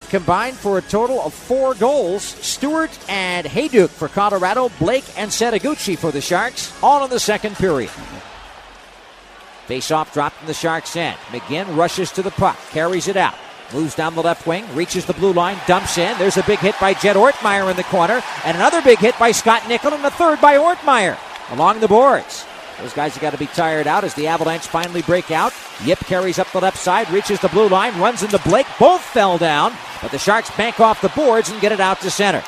combined for a total of 4 goals. Stewart and Hayduk for Colorado, Blake and Setaguchi for the Sharks, all in the second period. Face-off dropped in the Sharks' end. McGinn rushes to the puck, carries it out. Moves down the left wing, reaches the blue line, dumps in. There's a big hit by Jed Ortmeyer in the corner, and another big hit by Scott Nickel, and a third by Ortmeyer along the boards. Those guys have got to be tired out as the Avalanche finally break out. Yip carries up the left side, reaches the blue line, runs into Blake. Both fell down, but the Sharks bank off the boards and get it out to center.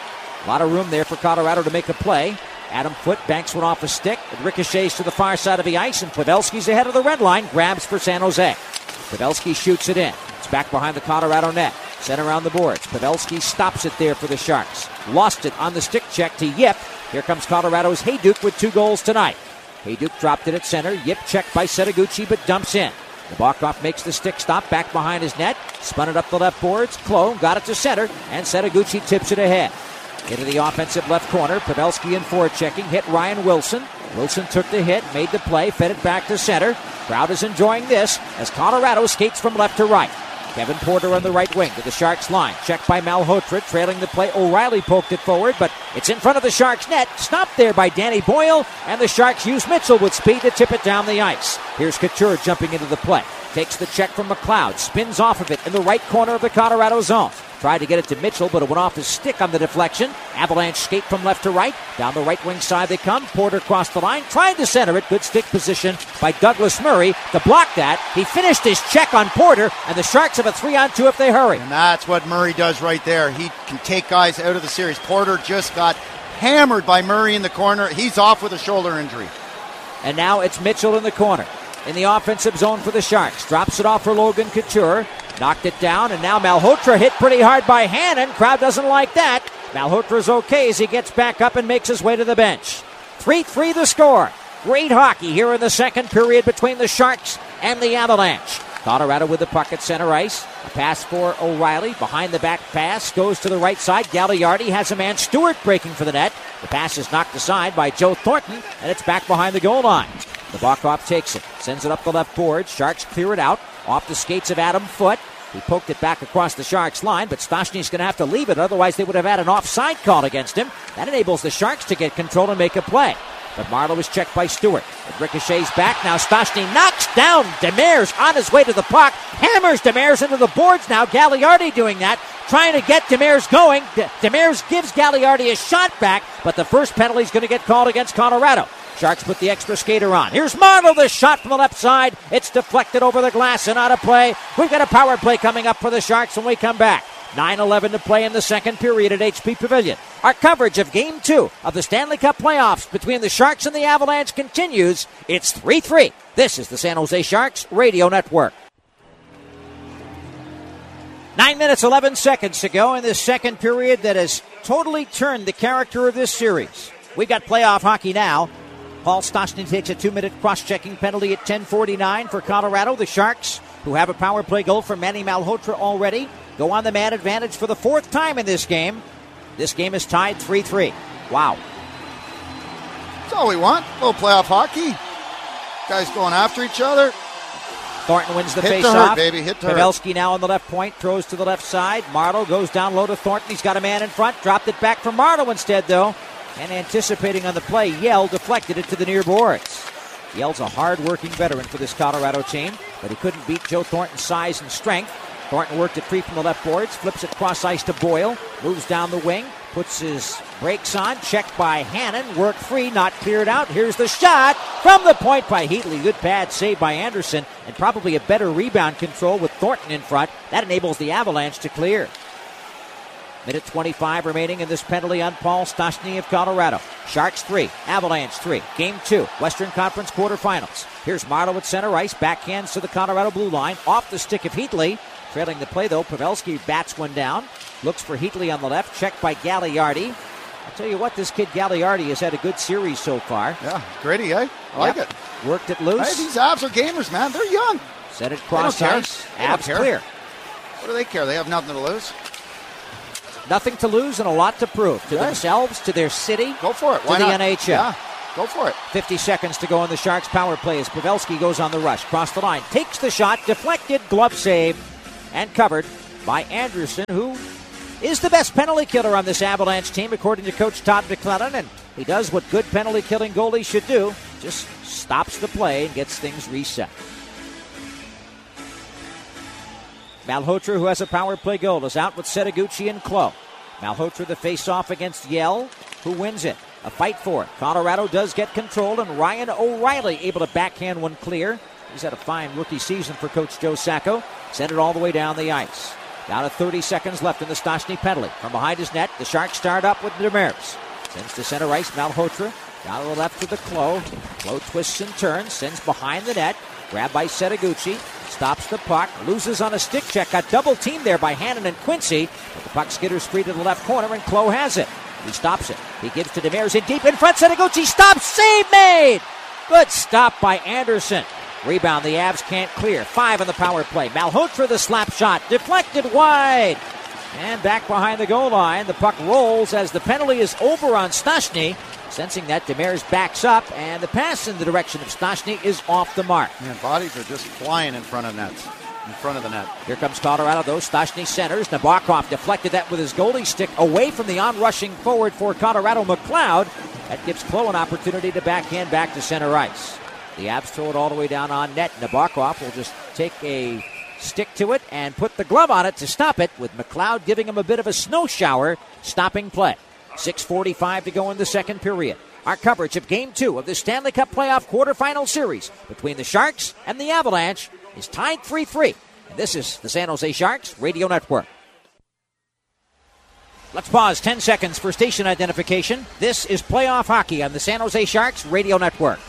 A lot of room there for Colorado to make a play. Adam Foote banks one off a stick. It ricochets to the far side of the ice, and Pavelski's ahead of the red line, grabs for San Jose. Pavelski shoots it in. It's back behind the Colorado net. Sent around the boards. Pavelski stops it there for the Sharks. Lost it on the stick check to Yip. Here comes Colorado's Hayduk with 2 goals tonight. Hayduk dropped it at center. Yip checked by Setaguchi, but dumps in. Nabokov makes the stick stop back behind his net. Spun it up the left boards. Clone got it to center, and Setaguchi tips it ahead. Into the offensive left corner. Pavelski in forechecking. Hit Ryan Wilson. Wilson took the hit, made the play, fed it back to center. Crowd is enjoying this as Colorado skates from left to right. Kevin Porter on the right wing to the Sharks line. Checked by Malhotra, trailing the play. O'Reilly poked it forward, but it's in front of the Sharks net. Stopped there by Danny Boyle, and the Sharks use Mitchell with speed to tip it down the ice. Here's Couture jumping into the play. Takes the check from McLeod, spins off of it in the right corner of the Colorado zone. Tried to get it to Mitchell, but it went off his stick on the deflection. Avalanche skate from left to right. Down the right wing side they come. Porter crossed the line, tried to center it. Good stick position by Douglas Murray to block that. He finished his check on Porter, and the Sharks have a 3-on-2 if they hurry. And that's what Murray does right there. He can take guys out of the series. Porter just got hammered by Murray in the corner. He's off with a shoulder injury. And now it's Mitchell in the corner. In the offensive zone for the Sharks. Drops it off for Logan Couture. Knocked it down, and now Malhotra hit pretty hard by Hannon. Crowd doesn't like that. Malhotra's okay as he gets back up and makes his way to the bench. 3-3 the score. Great hockey here in the second period between the Sharks and the Avalanche. Colorado with the puck at center ice. A pass for O'Reilly. Behind the back pass. Goes to the right side. Gagliardi has a man. Stewart breaking for the net. The pass is knocked aside by Joe Thornton, and it's back behind the goal line. Nabokov takes it. Sends it up the left board. Sharks clear it out. Off the skates of Adam Foote. He poked it back across the Sharks line, but Stastny's going to have to leave it. Otherwise, they would have had an offside call against him. That enables the Sharks to get control and make a play. But Marlowe is checked by Stewart. It ricochets back. Now Stastny knocks down Demers on his way to the puck. Hammers Demers into the boards now. Gagliardi doing that. Trying to get Demers going. Demers gives Gagliardi a shot back, but the first penalty is going to get called against Colorado. Sharks put the extra skater on. Here's Marlowe, the shot from the left side. It's deflected over the glass and out of play. We've got a power play coming up for the Sharks when we come back. 9:11 to play in the second period at HP Pavilion. Our coverage of Game 2 of the Stanley Cup playoffs between the Sharks and the Avalanche continues. It's 3-3. This is the San Jose Sharks Radio Network. 9 minutes, 11 seconds to go in this second period that has totally turned the character of this series. We've got playoff hockey now. Paul Stastny takes a 2-minute cross-checking penalty at 10:49 for Colorado. The Sharks, who have a power play goal from Manny Malhotra already, go on the man advantage for the 4th time in this game. This game is tied 3-3. Wow. That's all we want. A little playoff hockey. Guys going after each other. Thornton wins the Hit face-off. to hurt, baby. Hit to hurt. Pavelski now on the left point, throws to the left side. Marlowe goes down low to Thornton. He's got a man in front. Dropped it back for Marlowe instead, though. And anticipating on the play, Yell deflected it to the near boards. Yell's a hard-working veteran for this Colorado team, but he couldn't beat Joe Thornton's size and strength. Thornton worked it free from the left boards, flips it cross ice to Boyle, moves down the wing, puts his brakes on, checked by Hannon, worked free, not cleared out. Here's the shot from the point by Heatley. Good pad save by Anderson, and probably a better rebound control with Thornton in front. That enables the Avalanche to clear. Minute 25 remaining in this penalty on Paul Stastny of Colorado. Sharks 3, Avalanche 3. Game 2, Western Conference quarterfinals. Here's Marlowe at center ice. Backhands to the Colorado blue line. Off the stick of Heatley. Trailing the play, though, Pavelski bats one down. Looks for Heatley on the left. Checked by Gagliardi. I'll tell you what, this kid Gagliardi has had a good series so far. Yeah, gritty, eh? I like it. Worked it loose. Hey, these Avs are gamers, man. They're young. Set it cross ice. Avs clear. What do they care? They have nothing to lose. Nothing to lose and a lot to prove to themselves, to their city, go for it. Why to the NHL. Yeah, go for it. 50 seconds to go in the Sharks' power play as Pavelski goes on the rush. Cross the line, takes the shot, deflected, glove save, and covered by Anderson, who is the best penalty killer on this Avalanche team, according to Coach Todd McLellan, and he does what good penalty-killing goalies should do, just stops the play and gets things reset. Malhotra, who has a power play goal, is out with Setoguchi and Clough. Malhotra the face-off against Yell, who wins it. A fight for it. Colorado does get control, and Ryan O'Reilly able to backhand one clear. He's had a fine rookie season for Coach Joe Sacco. Sent it all the way down the ice. Down to 30 seconds left in the Stastny penalty. From behind his net, the Sharks start up with Demers. Sends to center ice, Malhotra. Down to the left to the Clough. Clough twists and turns, sends behind the net. Grabbed by Setoguchi. Stops the puck. Loses on a stick check. Got double teamed there by Hannon and Quincy. But the puck skitters free to the left corner, and Clough has it. He stops it. He gives to Demers in deep in front. Setoguchi stops. Save made. Good stop by Anderson. Rebound, the Avs can't clear. 5 on the power play. Malhotra the slap shot. Deflected wide. And back behind the goal line. The puck rolls as the penalty is over on Stastny. Sensing that, Demers backs up, and the pass in the direction of Stastny is off the mark. Man, bodies are just flying in front of nets. In front of the net. Here comes Colorado, though. Stastny centers. Nabokov deflected that with his goalie stick away from the on-rushing forward for Colorado, McLeod. That gives Clough an opportunity to backhand back to center ice. The Avs throw it all the way down on net. Nabokov will just take a stick to it and put the glove on it to stop it, with McLeod giving him a bit of a snow shower, stopping play. 6:45 to go in the second period. Our coverage of Game 2 of the Stanley Cup Playoff quarterfinal series between the Sharks and the Avalanche is tied 3-3. And this is the San Jose Sharks Radio Network. Let's pause 10 seconds for station identification. This is Playoff Hockey on the San Jose Sharks Radio Network.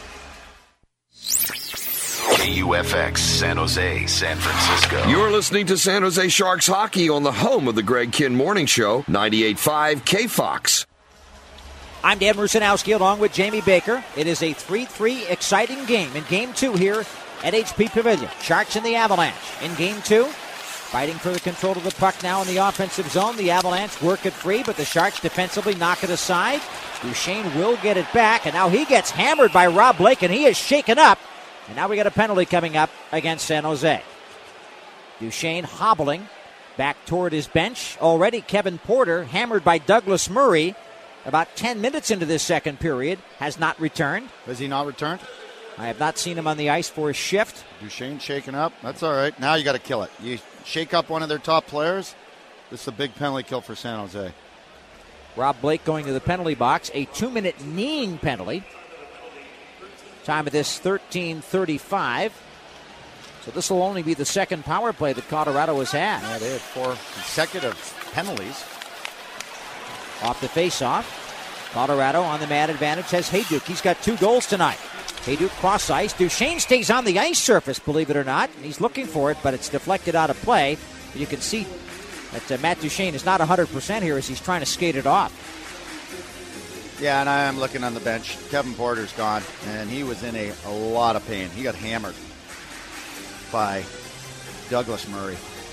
KUFX, San Jose, San Francisco. You're listening to San Jose Sharks hockey on the home of the Greg Kihn Morning Show, 98.5 KFOX. I'm Dan Rusanowski along with Jamie Baker. It is a 3-3 exciting game in Game 2 here at HP Pavilion. Sharks and the Avalanche in Game 2. Fighting for the control of the puck now in the offensive zone. The Avalanche work it free, but the Sharks defensively knock it aside. Duchesne will get it back, and now he gets hammered by Rob Blake, and he is shaken up. And now we got a penalty coming up against San Jose. Duchesne hobbling back toward his bench. Already Kevin Porter, hammered by Douglas Murray, about 10 minutes into this second period, has not returned. Has he not returned? I have not seen him on the ice for a shift. Duchesne shaking up. That's all right. Now you got to kill it. You shake up one of their top players. This is a big penalty kill for San Jose. Rob Blake going to the penalty box. A 2-minute kneeing penalty. Time of this 13:35. So this will only be the second power play that Colorado has had. Yeah, they had 4 consecutive penalties. Off the face-off. Colorado on the man advantage has Hejduk. He's got 2 goals tonight. Hejduk cross ice. Duchesne stays on the ice surface, believe it or not. He's looking for it, but it's deflected out of play. You can see that Matt Duchesne is not 100% here as he's trying to skate it off. Yeah, and I am looking on the bench. Kevin Porter's gone, and he was in a lot of pain. He got hammered by Douglas Murray.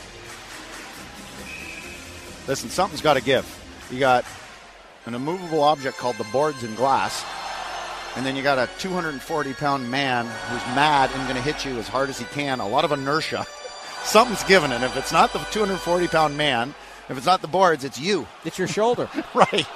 Listen, something's got to give. You got an immovable object called the boards and glass, and then you got a 240-pound man who's mad and going to hit you as hard as he can. A lot of inertia. Something's given, and if it's not the 240-pound man, if it's not the boards, it's you. It's your shoulder. Right.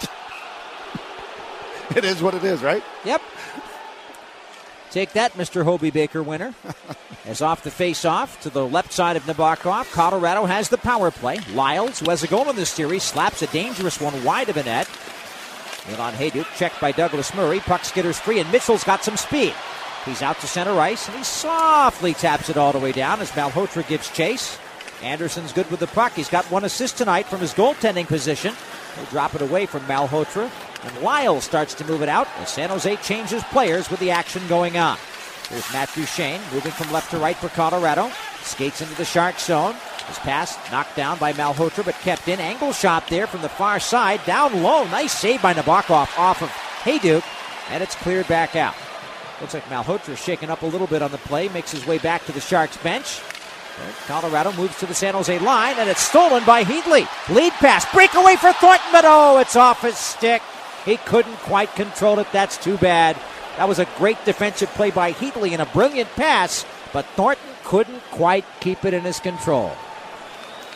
It is what it is, right? Yep. Take that, Mr. Hobie Baker winner. As off the face-off to the left side of Nabokov, Colorado has the power play. Lyles, who has a goal in this series, slaps a dangerous one wide of the net. In on Hejduk, checked by Douglas Murray. Puck skitters free, and Mitchell's got some speed. He's out to center ice, and he softly taps it all the way down as Malhotra gives chase. Anderson's good with the puck. He's got 1 assist tonight from his goaltending position. They drop it away from Malhotra. And Lyles starts to move it out as San Jose changes players with the action going on. Here's Matt Duchesne moving from left to right for Colorado. Skates into the Sharks zone. His pass knocked down by Malhotra but kept in. Angle shot there from the far side. Down low. Nice save by Nabokov off of Hejduk. And it's cleared back out. Looks like Malhotra shaken up a little bit on the play. Makes his way back to the Sharks bench. Colorado moves to the San Jose line, and it's stolen by Heatley. Lead pass. Breakaway for Thornton, but it's off his stick. He couldn't quite control it. That's too bad. That was a great defensive play by Heatley and a brilliant pass, but Thornton couldn't quite keep it in his control.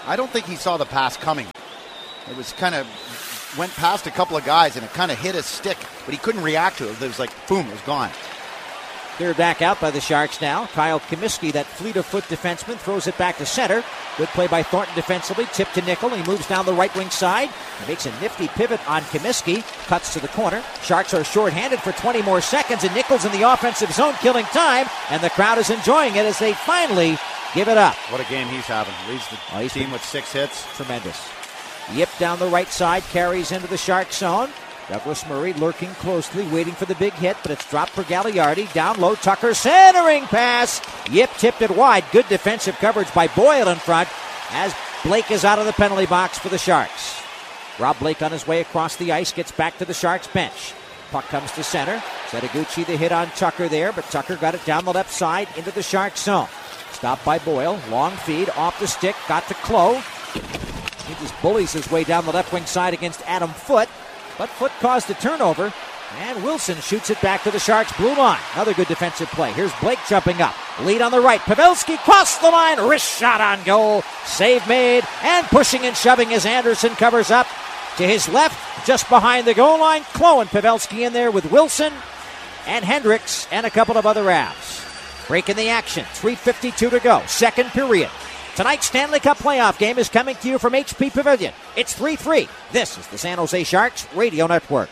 I don't think he saw the pass coming. It was kind of went past a couple of guys, and it kind of hit his stick, but he couldn't react to it. It was like, boom, it was gone. They're back out by the Sharks now. Kyle Comiskey, that fleet-of-foot defenseman, throws it back to center. Good play by Thornton defensively. Tip to Nickel. He moves down the right wing side. He makes a nifty pivot on Comiskey. Cuts to the corner. Sharks are shorthanded for 20 more seconds, and Nickel's in the offensive zone killing time, and the crowd is enjoying it as they finally give it up. What a game he's having. Leads the team with 6 hits. Tremendous. Yip down the right side, carries into the Shark zone. Douglas Murray lurking closely, waiting for the big hit, but it's dropped for Gagliardi. Down low, Tucker centering pass. Yip tipped it wide. Good defensive coverage by Boyle in front as Blake is out of the penalty box for the Sharks. Rob Blake on his way across the ice, gets back to the Sharks bench. Puck comes to center. Setaguchi the hit on Tucker there, but Tucker got it down the left side into the Sharks zone. Stopped by Boyle. Long feed off the stick. Got to Clough. He just bullies his way down the left wing side against Adam Foote. But Foote caused a turnover, and Wilson shoots it back to the Sharks' blue line. Another good defensive play. Here's Blake jumping up. Lead on the right. Pavelski crossed the line. Wrist shot on goal. Save made. And pushing and shoving as Anderson covers up. To his left, just behind the goal line, Clough and Pavelski in there with Wilson and Hendricks and a couple of other Avs. Breaking the action. 3:52 to go. Second period. Tonight's Stanley Cup playoff game is coming to you from HP Pavilion. It's 3-3. This is the San Jose Sharks Radio Network.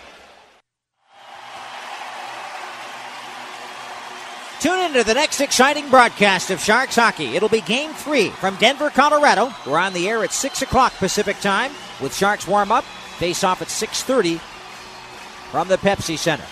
Tune into the next exciting broadcast of Sharks hockey. It'll be Game 3 from Denver, Colorado. We're on the air at 6 o'clock Pacific time with Sharks warm-up. Face-off at 6:30 from the Pepsi Center.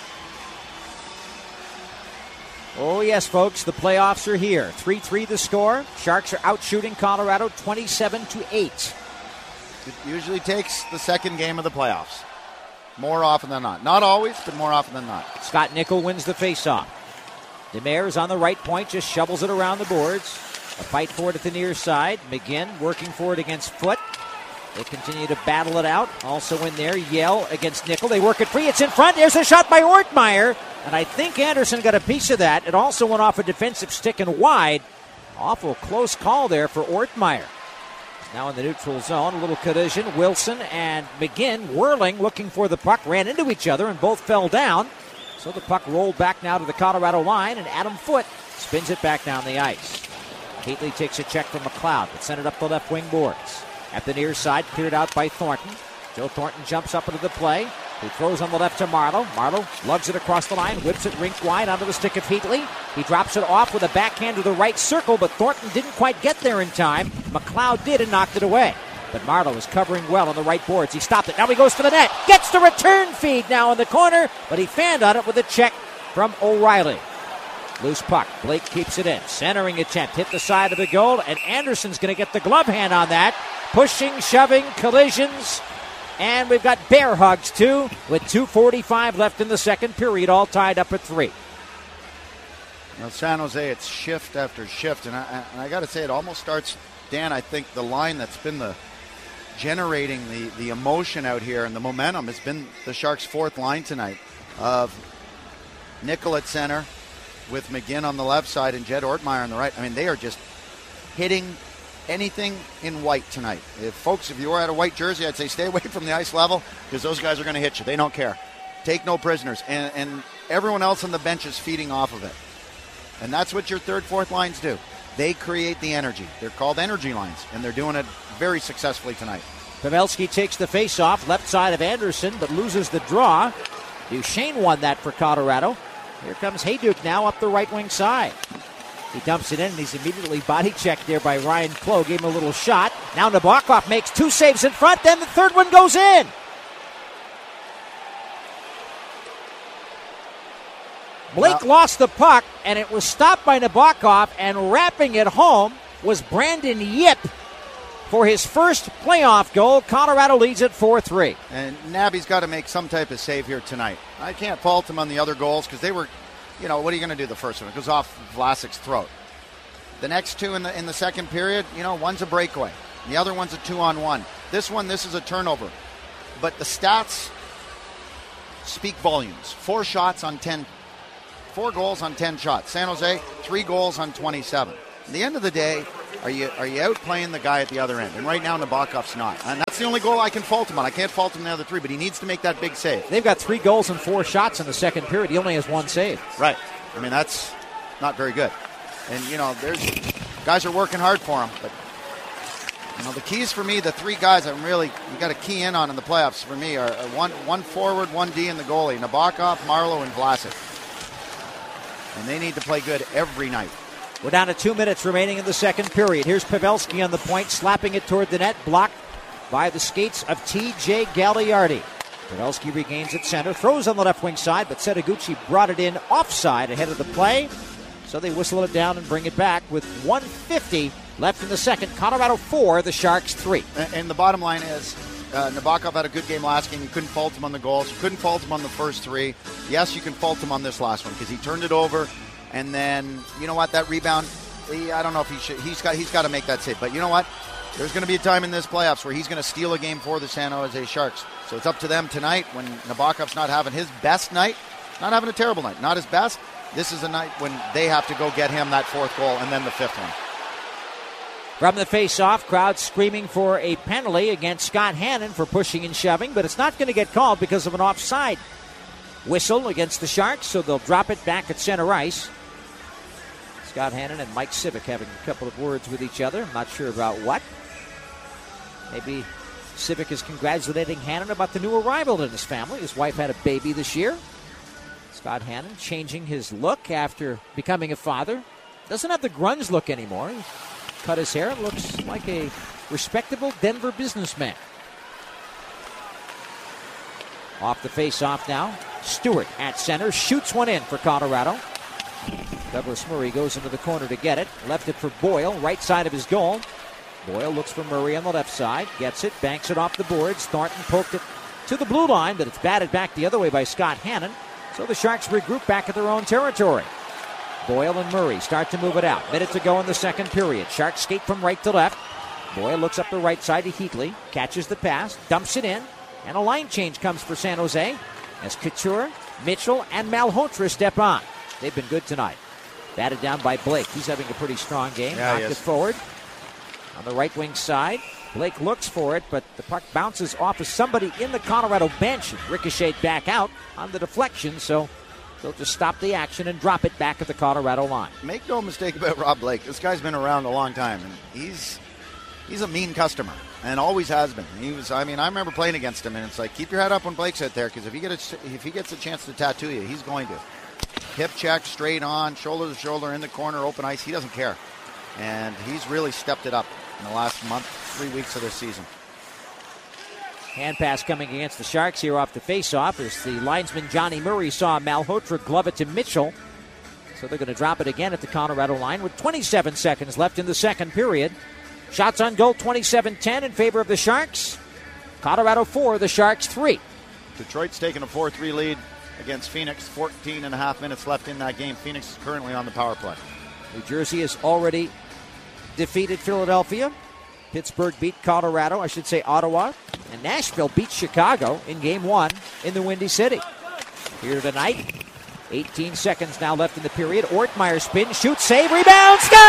Oh, yes, folks, the playoffs are here. 3-3 the score. Sharks are out-shooting Colorado 27-8. It usually takes the second game of the playoffs. More often than not. Not always, but more often than not. Scott Nickel wins the face-off. Demers on the right point, just shovels it around the boards. A fight for it at the near side. McGinn working for it against Foote. They continue to battle it out. Also in there, Yell against Nickel. They work it free. It's in front. There's a shot by Ortmeyer. And I think Anderson got a piece of that. It also went off a defensive stick and wide. Awful close call there for Ortmeyer. Now in the neutral zone, a little collision. Wilson and McGinn whirling, looking for the puck, ran into each other and both fell down. So the puck rolled back now to the Colorado line, and Adam Foote spins it back down the ice. Keatley takes a check from McLeod, but sent it up the left wing boards. At the near side, cleared out by Thornton. Joe Thornton jumps up into the play. He throws on the left to Marleau. Marleau lugs it across the line, whips it rink wide onto the stick of Heatley. He drops it off with a backhand to the right circle, but Thornton didn't quite get there in time. McLeod did and knocked it away. But Marleau is covering well on the right boards. He stopped it. Now he goes for the net. Gets the return feed now in the corner, but he fanned on it with a check from O'Reilly. Loose puck. Blake keeps it in. Centering attempt. Hit the side of the goal, and Anderson's going to get the glove hand on that. Pushing, shoving, collisions. And we've got bear hugs, too, with 2:45 left in the second period, all tied up at 3. Now, San Jose, it's shift after shift. And I got to say, it almost starts, Dan, I think the line that's been generating the emotion out here and the momentum has been the Sharks' fourth line tonight of Nickel at center with McGinn on the left side and Jed Ortmeyer on the right. I mean, they are just hitting anything in white tonight. If you are at a white jersey, I'd say stay away from the ice level because those guys are going to hit you. They don't care. Take no prisoners. And everyone else on the bench is feeding off of it. And that's what your third, fourth lines do. They create the energy. They're called energy lines, and they're doing it very successfully tonight. Pavelski takes the face-off, left side of Anderson, but loses the draw. Duchesne won that for Colorado. Here comes Hayduk now up the right wing side. He dumps it in, and he's immediately body checked there by Ryan Clough. Gave him a little shot. Now Nabokov makes 2 saves in front, then the third one goes in. Blake lost the puck, and it was stopped by Nabokov, and wrapping it home was Brandon Yip for his first playoff goal. Colorado leads at 4-3. And Nabby's got to make some type of save here tonight. I can't fault him on the other goals because they were, what are you going to do the first one? It goes off Vlasic's throat. The next two in the second period, one's a breakaway. The other one's a 2-on-1. This is a turnover. But the stats speak volumes. 4 goals on 10 shots. San Jose, 3 goals on 27. At the end of the day, are you outplaying the guy at the other end? And right now Nabokov's not. And that's the only goal I can fault him on. I can't fault him the other 3, but he needs to make that big save. They've got 3 goals and 4 shots in the second period. He only has 1 save. Right. I mean, that's not very good. And, there's guys are working hard for him. But, the keys for me, the 3 guys you got to key in on in the playoffs for me are one forward, 1 D, and the goalie. Nabokov, Marlowe, and Vlasic. And they need to play good every night. We're down to 2 minutes remaining in the second period. Here's Pavelski on the point, slapping it toward the net, blocked by the skates of T.J. Gagliardi. Pavelski regains at center, throws on the left wing side, but Setoguchi brought it in offside ahead of the play. So they whistle it down and bring it back with 1:50 left in the second. Colorado 4, the Sharks 3. And the bottom line is, Nabokov had a good game last game. You couldn't fault him on the goals. You couldn't fault him on the first 3. Yes, you can fault him on this last one because he turned it over. And then, you know what, that rebound, I don't know if he's got to make that save. But you know what? There's going to be a time in this playoffs where he's going to steal a game for the San Jose Sharks. So it's up to them tonight when Nabokov's not having his best night, not having a terrible night, not his best. This is a night when they have to go get him that 4th goal and then the 5th one. From the face-off, crowd screaming for a penalty against Scott Hannon for pushing and shoving, but it's not going to get called because of an offside whistle against the Sharks, so they'll drop it back at center ice. Scott Hannon and Mike Civic having a couple of words with each other. I'm not sure about what. Maybe Civic is congratulating Hannon about the new arrival in his family. His wife had a baby this year. Scott Hannon changing his look after becoming a father. Doesn't have the grunge look anymore. He's cut his hair and looks like a respectable Denver businessman. Off the face-off now. Stewart at center. Shoots one in for Colorado. Douglas Murray goes into the corner to get it. Left it for Boyle, right side of his goal. Boyle looks for Murray on the left side. Gets it, banks it off the boards. Thornton poked it to the blue line, but it's batted back the other way by Scott Hannon. So the Sharks regroup back at their own territory. Boyle and Murray start to move it out. Minute to go in the second period. Sharks skate from right to left. Boyle looks up the right side to Heatley. Catches the pass, dumps it in. And a line change comes for San Jose as Couture, Mitchell, and Malhotra step on. They've been good tonight. Batted down by Blake. He's having a pretty strong game. Knocked it forward. On the right wing side, Blake looks for it, but the puck bounces off of somebody in the Colorado bench and ricocheted back out on the deflection, so they'll just stop the action and drop it back at the Colorado line. Make no mistake about Rob Blake. This guy's been around a long time, and he's a mean customer, and always has been. I remember playing against him, and it's like, keep your head up when Blake's out there, because if he gets a chance to tattoo you, he's going to. Hip check, straight on, shoulder to shoulder, in the corner, open ice. He doesn't care. And he's really stepped it up in the last month, 3 weeks of this season. Hand pass coming against the Sharks here off the face-off as the linesman Johnny Murray saw Malhotra glove it to Mitchell. So they're going to drop it again at the Colorado line with 27 seconds left in the second period. Shots on goal, 27-10 in favor of the Sharks. Colorado 4, the Sharks 3. Detroit's taking a 4-3 lead against Phoenix. 14 and a half minutes left in that game. Phoenix is currently on the power play. New Jersey has already defeated Philadelphia. Pittsburgh beat Colorado, Ottawa. And Nashville beat Chicago in Game 1 in the Windy City. Here tonight, 18 seconds now left in the period. Ortmeyer spin, shoots, save, rebound, score!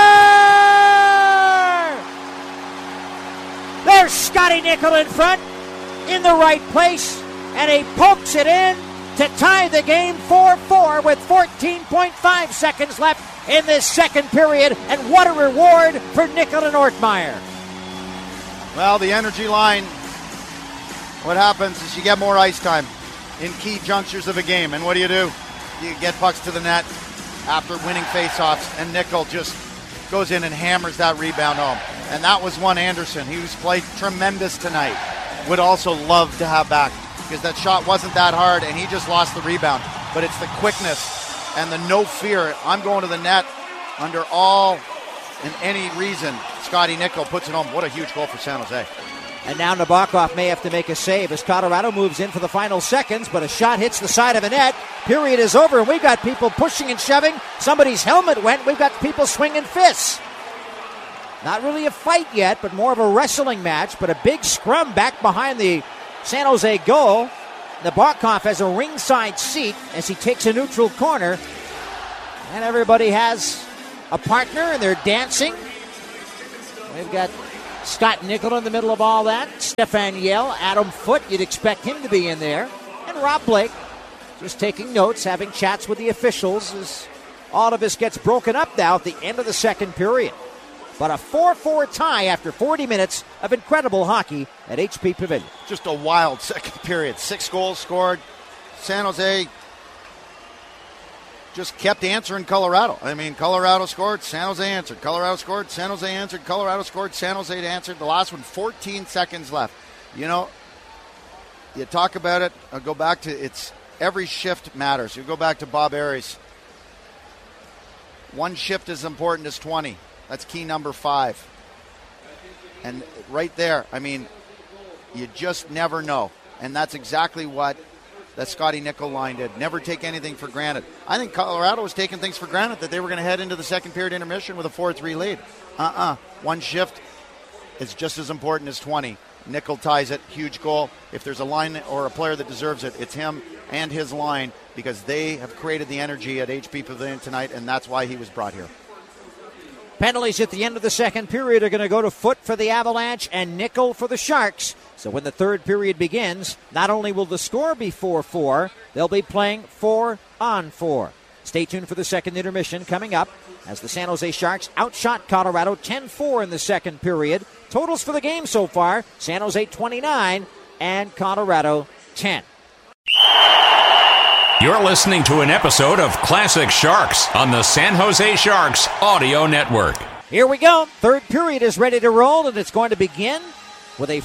There's Scotty Nickel in front, in the right place, and he pokes it in to tie the game 4-4 with 14.5 seconds left in this second period. And what a reward for Nickel and Ortmeyer. Well, the energy line, what happens is you get more ice time in key junctures of a game. And what do? You get pucks to the net after winning faceoffs, and Nickel just goes in and hammers that rebound home. And that was one Anderson, who's played tremendous tonight, would also love to have back, because that shot wasn't that hard, and he just lost the rebound. But it's the quickness and the no fear. I'm going to the net under all and any reason. Scotty Nickel puts it home. What a huge goal for San Jose. And now Nabokov may have to make a save as Colorado moves in for the final seconds, but a shot hits the side of the net. Period is over, and we've got people pushing and shoving. Somebody's helmet went. We've got people swinging fists. Not really a fight yet, but more of a wrestling match, but a big scrum back behind the San Jose goal. Nabokov has a ringside seat as he takes a neutral corner, and everybody has a partner, and they're dancing We've got Scott Nickel in the middle of all that. Stefan Yell, Adam Foote, you'd expect him to be in there. And Rob Blake just taking notes, having chats with the officials as all of this gets broken up now at the end of the second period. But a 4-4 tie after 40 minutes of incredible hockey at HP Pavilion. Just a wild second period. 6 goals scored. San Jose just kept answering Colorado. I mean, Colorado scored, San Jose answered. Colorado scored, San Jose answered. Colorado scored, San Jose answered. The last one, 14 seconds left. You know, you talk about it, I'll go back to it's every shift matters. You go back to Bob Aries. One shift is important as 20. That's key number 5. And right there, I mean, you just never know. And that's exactly what that Scotty Nickel line did. Never take anything for granted. I think Colorado was taking things for granted that they were going to head into the second period intermission with a 4-3 lead. One shift is just as important as 20. Nickel ties it. Huge goal. If there's a line or a player that deserves it, it's him and his line, because they have created the energy at HP Pavilion tonight, and that's why he was brought here. Penalties at the end of the second period are going to go to Foote for the Avalanche and Nickel for the Sharks. So when the third period begins, not only will the score be 4-4, they'll be playing 4-on-4. Stay tuned for the second intermission coming up as the San Jose Sharks outshot Colorado 10-4 in the second period. Totals for the game so far, San Jose 29 and Colorado 10. You're listening to an episode of Classic Sharks on the San Jose Sharks Audio Network. Here we go. Third period is ready to roll, and it's going to begin with a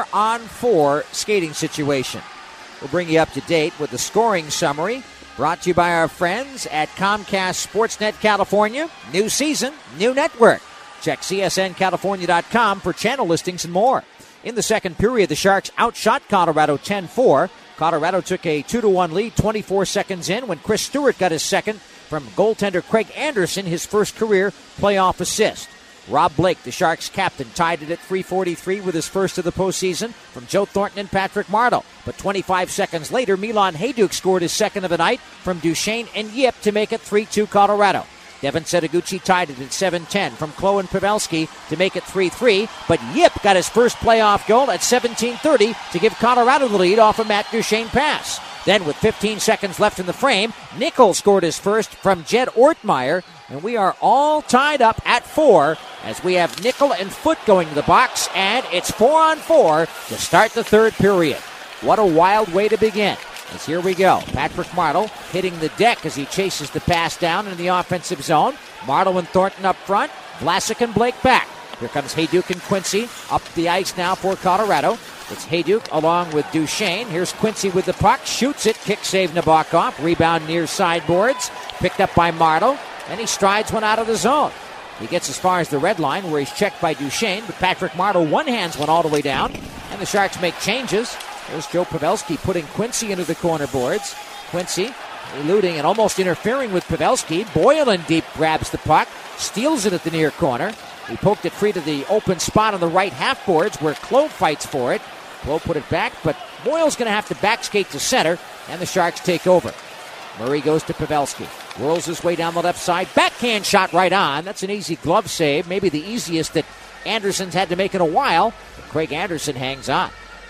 4-on-4 skating situation. We'll bring you up to date with the scoring summary brought to you by our friends at Comcast Sportsnet California. New season, new network. Check csncalifornia.com for channel listings and more. In the second period, the Sharks outshot Colorado 10-4. Colorado took a 2-1 lead 24 seconds in when Chris Stewart got his second from goaltender Craig Anderson, his first career playoff assist. Rob Blake, the Sharks captain, tied it at .343 with his first of the postseason from Joe Thornton and Patrick Marleau. But 25 seconds later, Milan Hajduk scored his second of the night from Duchesne and Yip to make it 3-2 Colorado. Devin Setoguchi tied it at 7:10 from Chloe Pavelski to make it 3-3, but Yip got his first playoff goal at 17:30 to give Colorado the lead off a Matt Duchesne pass. Then with 15 seconds left in the frame, Nickel scored his first from Jed Ortmeyer, and we are all tied up at 4 as we have Nickel and Foote going to the box, and it's 4-on-4 to start the third period. What a wild way to begin. As here we go. Patrick Marleau hitting the deck as he chases the pass down in the offensive zone. Marleau and Thornton up front. Vlasic and Blake back. Here comes Hajduk and Quincy up the ice now for Colorado. It's Hajduk along with Duchesne. Here's Quincy with the puck. Shoots it. Kick save Nabokov. Rebound near sideboards. Picked up by Marleau. And he strides one out of the zone. He gets as far as the red line where he's checked by Duchesne. But Patrick Marleau one-hands one all the way down. And the Sharks make changes. There's Joe Pavelski putting Quincy into the corner boards. Quincy eluding and almost interfering with Pavelski. Boylan deep grabs the puck, steals it at the near corner. He poked it free to the open spot on the right half boards where Clowe fights for it. Clowe put it back, but Boyle's going to have to back skate to center, and the Sharks take over. Murray goes to Pavelski. Whirls his way down the left side. Backhand shot right on. That's an easy glove save, maybe the easiest that Anderson's had to make in a while. But Craig Anderson hangs on.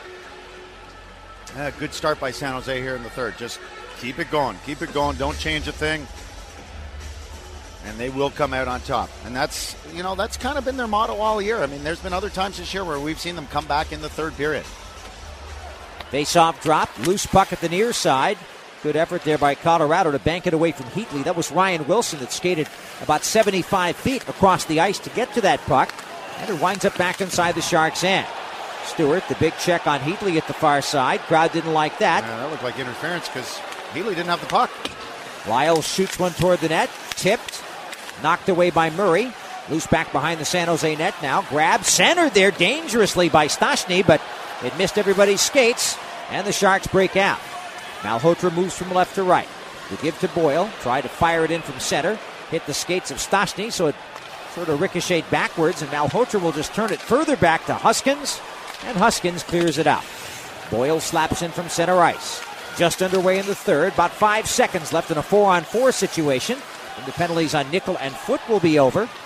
Good start by San Jose here in the third. Just keep it going. Keep it going. Don't change a thing. And they will come out on top. And that's kind of been their motto all year. I mean, there's been other times this year where we've seen them come back in the third period. Face-off drop. Loose puck at the near side. Good effort there by Colorado to bank it away from Heatley. That was Ryan Wilson that skated about 75 feet across the ice to get to that puck. And it winds up back inside the Sharks' end. Stewart, the big check on Heatley at the far side. Crowd didn't like that. Yeah, that looked like interference because Heatley didn't have the puck. Lyles shoots one toward the net. Tipped. Knocked away by Murray. Loose back behind the San Jose net now. Grabbed. Centered there dangerously by Stastny, but it missed everybody's skates. And the Sharks break out. Malhotra moves from left to right. To give to Boyle. Try to fire it in from center. Hit the skates of Stastny, so it sort of ricocheted backwards. And Malhotra will just turn it further back to Huskins. And Huskins clears it out. Boyle slaps in from center ice. Just underway in the third. About 5 seconds left in a 4-on-4 situation. And the penalties on Nickel and Foote will be over.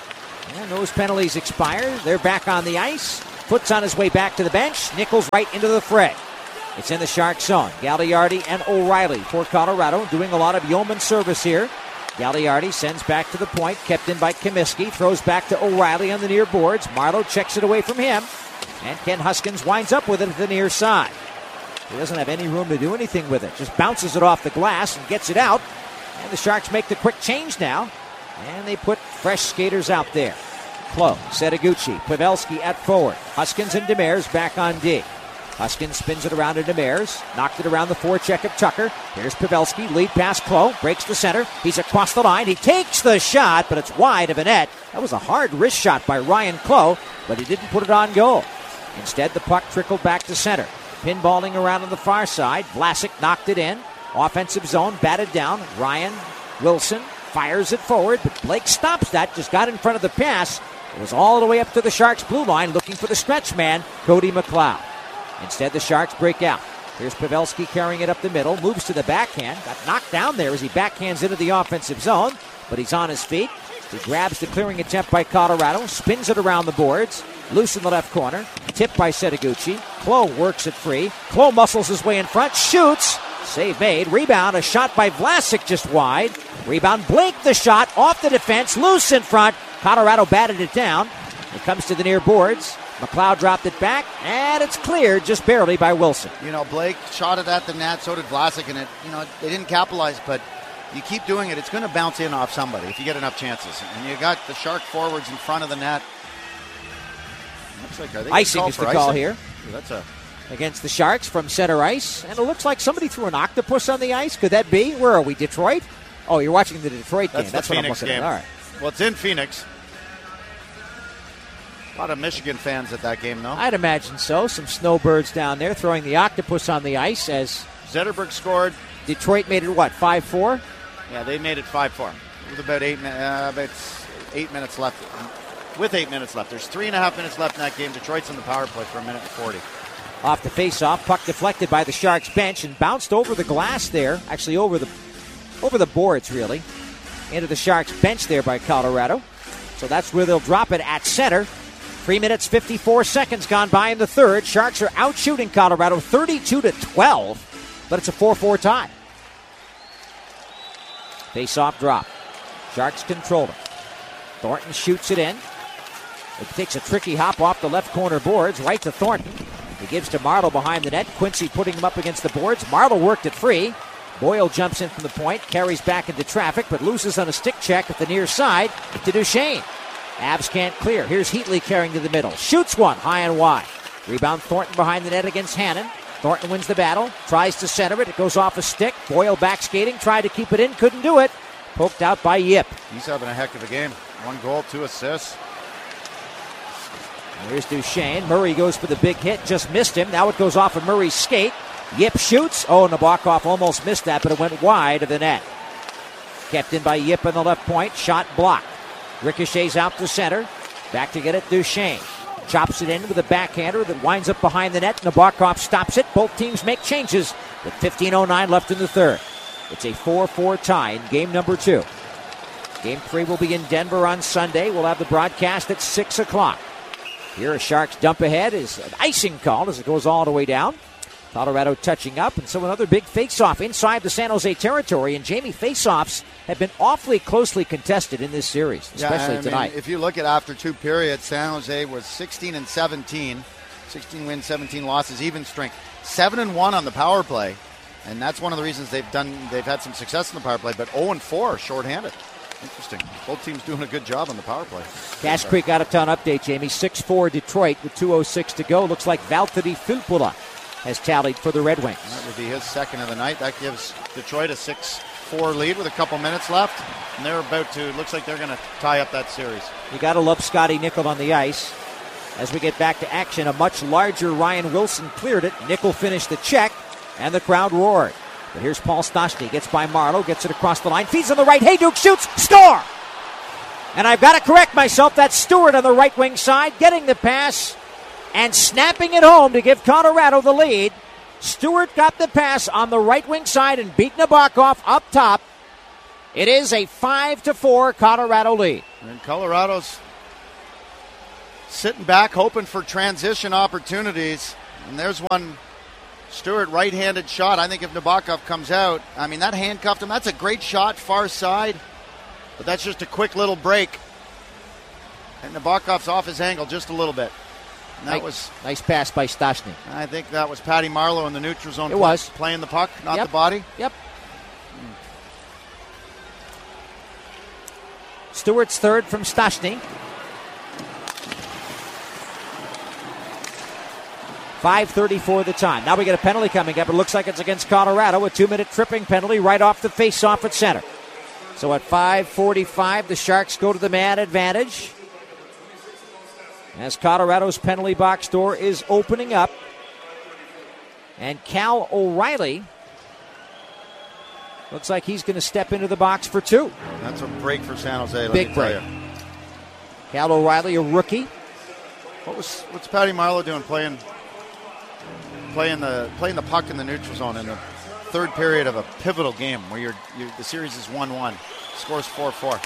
And those penalties expire. They're back on the ice. Foot's on his way back to the bench. Nichols right into the fray. It's in the Shark zone. Gagliardi and O'Reilly for Colorado, doing a lot of yeoman service here. Gagliardi sends back to the point, kept in by Comiskey, throws back to O'Reilly on the near boards. Marleau checks it away from him, and Ken Huskins winds up with it at the near side. He doesn't have any room to do anything with it. Just bounces it off the glass and gets it out. And the Sharks make the quick change now, and they put fresh skaters out there. Klo, Setoguchi, Pavelski at forward. Huskins and Demers back on D. Huskins spins it around to Demers. Knocked it around the forecheck of Tucker. Here's Pavelski. Lead pass Klo. Breaks the center. He's across the line. He takes the shot, but it's wide of a net. That was a hard wrist shot by Ryan Klo, but he didn't put it on goal. Instead, the puck trickled back to center. Pinballing around on the far side. Vlasic knocked it in. Offensive zone, batted down. Ryan Wilson fires it forward, but Blake stops that. Just got in front of the pass. It was all the way up to the Sharks' blue line, looking for the stretch man, Cody McLeod. Instead, the Sharks break out. Here's Pavelski carrying it up the middle, moves to the backhand, got knocked down there as he backhands into the offensive zone, but he's on his feet. He grabs the clearing attempt by Colorado, spins it around the boards, loose in the left corner, tipped by Setoguchi. Klo works it free. Klo muscles his way in front, shoots, save made, rebound, a shot by Vlasic just wide. Rebound, Blake the shot, off the defense, loose in front. Colorado batted it down. It comes to the near boards. McLeod dropped it back, and it's cleared just barely by Wilson. Blake shot it at the net, so did Vlasic, and they didn't capitalize, but you keep doing it, it's going to bounce in off somebody if you get enough chances. And you got the Shark forwards in front of the net. Looks like icing is the call here. That's against the Sharks from center ice, and it looks like somebody threw an octopus on the ice. Could that be? Where are we, Detroit? Oh, you're watching the Detroit game. That's what I'm looking at. All right. Well, it's in Phoenix. A lot of Michigan fans at that game, no? I'd imagine so. Some snowbirds down there throwing the octopus on the ice as Zetterberg scored. Detroit made it, 5-4? Yeah, they made it 5-4. With about 8 minutes left. With 8 minutes left. There's 3.5 minutes left in that game. Detroit's on the power play for 1:40. Off the face-off, puck deflected by the Sharks bench and bounced over the glass there. Actually, over the boards, really. Into the Sharks bench there by Colorado. So that's where they'll drop it at center. 3 minutes, 54 seconds gone by in the third. Sharks are out shooting Colorado 32-12, but it's a 4-4 tie. Face-off drop. Sharks control it. Thornton shoots it in. It takes a tricky hop off the left corner boards, right to Thornton. He gives to Marleau behind the net. Quincy putting him up against the boards. Marleau worked it free. Boyle jumps in from the point, carries back into traffic, but loses on a stick check at the near side to Duchesne. Avs can't clear. Here's Heatley carrying to the middle. Shoots one, high and wide. Rebound Thornton behind the net against Hannon. Thornton wins the battle, tries to center it. It goes off a stick. Boyle back skating, tried to keep it in, couldn't do it. Poked out by Yip. He's having a heck of a game. 1 goal, 2 assists. Here's Duchesne. Murray goes for the big hit, just missed him. Now it goes off of Murray's skate. Yip shoots. Oh, Nabokov almost missed that, but it went wide of the net. Kept in by Yip on the left point. Shot blocked. Ricochets out to center. Back to get it, Duchesne. Chops it in with a backhander that winds up behind the net. Nabokov stops it. Both teams make changes with 15:09 left in the third. It's a 4-4 tie in game number 2. Game 3 will be in Denver on Sunday. We'll have the broadcast at 6 o'clock. Here a Sharks dump ahead is an icing call as it goes all the way down. Colorado touching up, and so another big face-off inside the San Jose territory. And Jamie, face-offs have been awfully closely contested in this series, especially tonight. If you look at after 2 periods, San Jose was 16-17, 16 wins, 17 losses, even strength. 7-1 on the power play, and that's one of the reasons they've had some success in the power play. But 0-4 shorthanded. Interesting. Both teams doing a good job on the power play. Cache Creek out-of-town update, Jamie. 6-4 Detroit with 2:06 to go. Looks like Valtteri Filppula has tallied for the Red Wings. That would be his second of the night. That gives Detroit a 6-4 lead with a couple minutes left. And they're about to, looks like they're going to tie up that series. You got to love Scotty Nickel on the ice. As we get back to action, a much larger Ryan Wilson cleared it. Nickel finished the check, and the crowd roared. But here's Paul Stastny. Gets by Marleau, gets it across the line, feeds on the right. Hey, Duke shoots, score! And I've got to correct myself. That's Stewart on the right wing side, getting the pass and snapping it home to give Colorado the lead. Stewart got the pass on the right wing side and beat Nabokov up top. It is a 5-4 Colorado lead. And Colorado's sitting back, hoping for transition opportunities. And there's one Stewart right-handed shot. I think if Nabokov comes out, I mean, that handcuffed him. That's a great shot, far side. But that's just a quick little break. And Nabokov's off his angle just a little bit. And that was nice pass by Stastny. I think that was Patty Marleau in the neutral zone. It was. Playing the puck, not the body. Yep. Stewart's third from Stastny. 5:34 the time. Now we get a penalty coming up. It looks like it's against Colorado. A 2-minute tripping penalty right off the face-off at center. So at 5:45, the Sharks go to the man advantage. As Colorado's penalty box door is opening up. And Cal O'Reilly looks like he's going to step into the box for two. That's a break for San Jose. Big break. Cal O'Reilly, a rookie. What's Patty Marleau doing playing the puck in the neutral zone in the third period of a pivotal game where the series is 1-1, scores 4-4.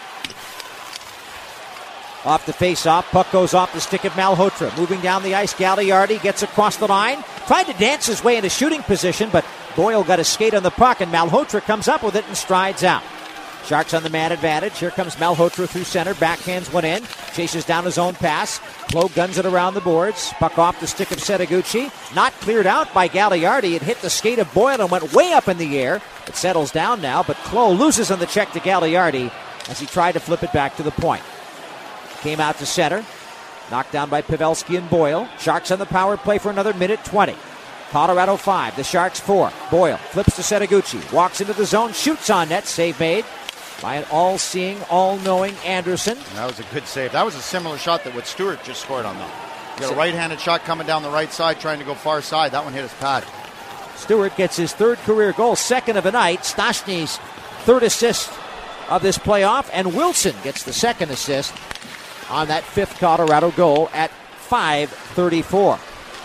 Off the face-off, puck goes off the stick of Malhotra. Moving down the ice, Gagliardi gets across the line. Tried to dance his way into shooting position, but Boyle got a skate on the puck, and Malhotra comes up with it and strides out. Sharks on the man advantage. Here comes Malhotra through center. Backhands one in. Chases down his own pass. Klo guns it around the boards. Puck off the stick of Setoguchi. Not cleared out by Gagliardi. It hit the skate of Boyle and went way up in the air. It settles down now, but Klo loses on the check to Gagliardi as he tried to flip it back to the point. Came out to center. Knocked down by Pavelski and Boyle. Sharks on the power play for another minute 20. Colorado 5, the Sharks 4. Boyle flips to Setoguchi. Walks into the zone, shoots on net. Save made by an all-seeing, all-knowing Anderson. That was a good save. That was a similar shot that what Stewart just scored on, though. You got a right-handed shot coming down the right side, trying to go far side. That one hit his pad. Stewart gets his third career goal, second of the night. Stastny's third assist of this playoff, and Wilson gets the second assist on that fifth Colorado goal at 5:34.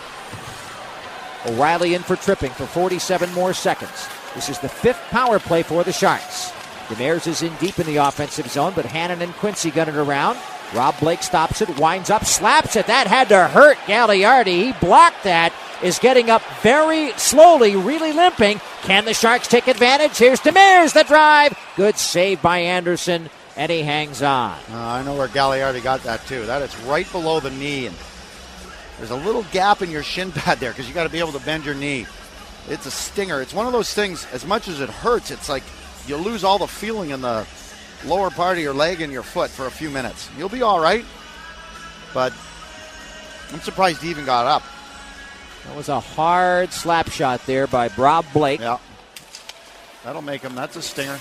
O'Reilly in for tripping for 47 more seconds. This is the fifth power play for the Sharks. Demers is in deep in the offensive zone, but Hannon and Quincy gun it around. Rob Blake stops it, winds up, slaps it. That had to hurt Gagliardi. He blocked that, is getting up very slowly, really limping. Can the Sharks take advantage? Here's Demers, the drive. Good save by Anderson, and he hangs on. I know where Gagliardi got that, too. That is right below the knee, and there's a little gap in your shin pad there because you got to be able to bend your knee. It's a stinger. It's one of those things, as much as it hurts, it's like you lose all the feeling in the lower part of your leg and your foot for a few minutes. You'll be all right, but I'm surprised he even got up. That was a hard slap shot there by Rob Blake. Yeah. That'll make him. That's a stinger.